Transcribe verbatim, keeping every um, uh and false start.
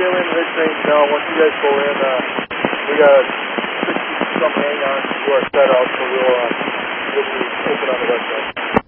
Gateway and the mid-train, no, once you guys go in, uh, we got sixty some hang on to our setup, so we'll, uh, we'll be open on the website.